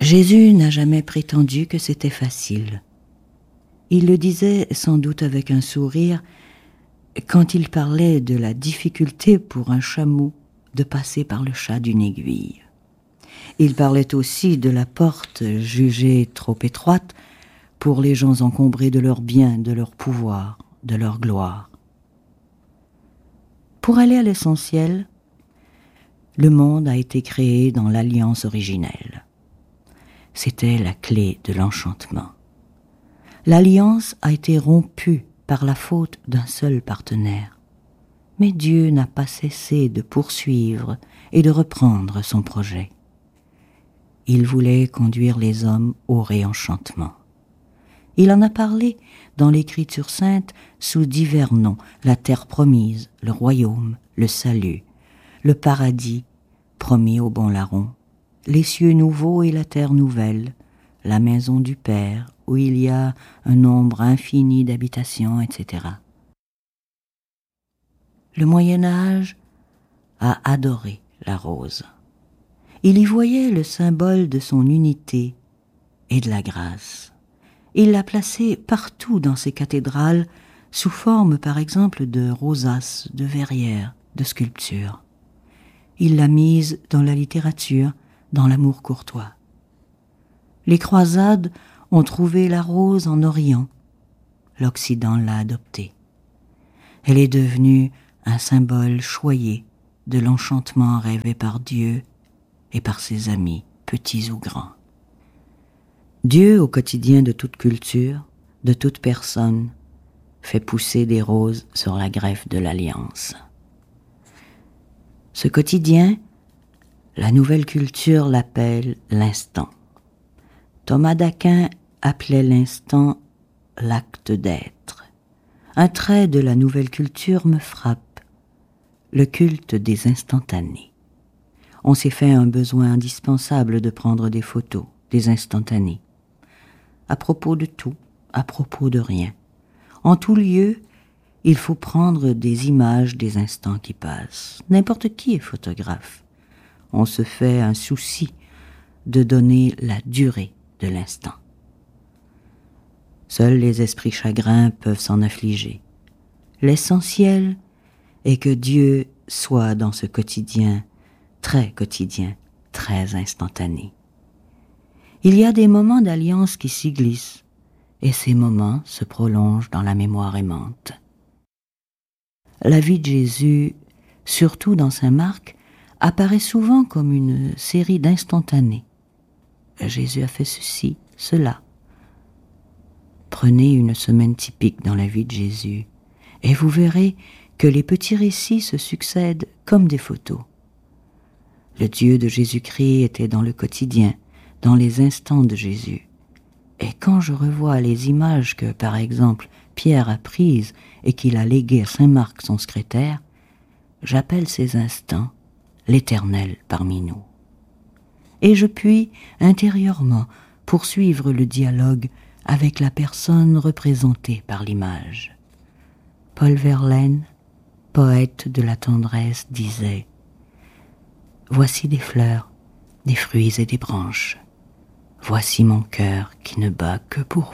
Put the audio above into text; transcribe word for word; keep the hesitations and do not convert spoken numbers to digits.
Jésus n'a jamais prétendu que c'était facile. Il le disait sans doute avec un sourire quand il parlait de la difficulté pour un chameau de passer par le chat d'une aiguille. Il parlait aussi de la porte jugée trop étroite pour les gens encombrés de leurs biens, de leur pouvoir, de leur gloire. Pour aller à l'essentiel, le monde a été créé dans l'alliance originelle. C'était la clé de l'enchantement. L'alliance a été rompue par la faute d'un seul partenaire. Mais Dieu n'a pas cessé de poursuivre et de reprendre son projet. Il voulait conduire les hommes au réenchantement. Il en a parlé dans l'Écriture sainte sous divers noms, la terre promise, le royaume, le salut, le paradis promis aux bons larrons, les cieux nouveaux et la terre nouvelle, la maison du Père, où il y a un nombre infini d'habitations, et cetera. Le Moyen-Âge a adoré la rose. Il y voyait le symbole de son unité et de la grâce. Il l'a placée partout dans ses cathédrales, sous forme par exemple de rosaces, de verrières, de sculptures. Il l'a mise dans la littérature, dans l'amour courtois. Les croisades ont trouvé la rose en Orient. L'Occident l'a adoptée. Elle est devenue un symbole choyé de l'enchantement rêvé par Dieu et par ses amis, petits ou grands. Dieu, au quotidien de toute culture, de toute personne, fait pousser des roses sur la greffe de l'Alliance. Ce quotidien, la nouvelle culture l'appelle l'instant. Thomas d'Aquin appelait l'instant l'acte d'être. Un trait de la nouvelle culture me frappe, le culte des instantanés. On s'est fait un besoin indispensable de prendre des photos, des instantanés. À propos de tout, à propos de rien. En tout lieu, il faut prendre des images des instants qui passent. N'importe qui est photographe. On se fait un souci de donner la durée de l'instant. Seuls les esprits chagrins peuvent s'en affliger. L'essentiel est que Dieu soit dans ce quotidien, très quotidien, très instantané. Il y a des moments d'alliance qui s'y glissent, et ces moments se prolongent dans la mémoire aimante. La vie de Jésus, surtout dans saint Marc, apparaît souvent comme une série d'instantanés. Jésus a fait ceci, cela. Prenez une semaine typique dans la vie de Jésus, et vous verrez que les petits récits se succèdent comme des photos. Le Dieu de Jésus-Christ était dans le quotidien, dans les instants de Jésus. Et quand je revois les images que, par exemple, Pierre a prises et qu'il a léguées à saint Marc, son secrétaire, j'appelle ces instants l'Éternel parmi nous. Et je puis, intérieurement, poursuivre le dialogue avec la personne représentée par l'image. Paul Verlaine, poète de la tendresse, disait « Voici des fleurs, des fruits et des branches. Voici mon cœur qui ne bat que pour vous. »